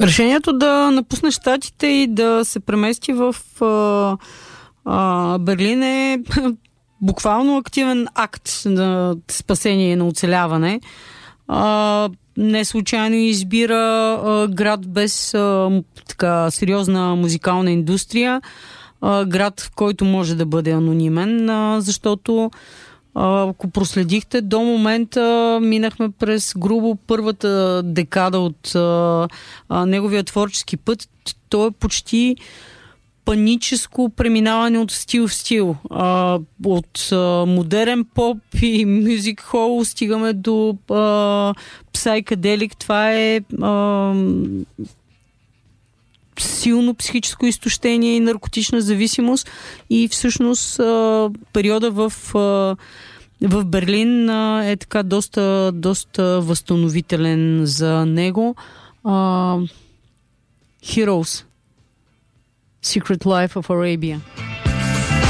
Решението да напусне щатите и да се премести в Берлин е буквално активен акт на спасение и на оцеляване. Не случайно избира град без така сериозна музикална индустрия, град, в който може да бъде анонимен, защото ако проследихте, до момента минахме през грубо първата декада от неговия творчески път. Той е почти паническо преминаване от стил в стил. От модерен поп и мюзик хол стигаме до псайкаделик. Това е силно психическо изтощение и наркотична зависимост и всъщност периода в Берлин е така доста възстановителен за него. Heroes. Secret Life of Arabia.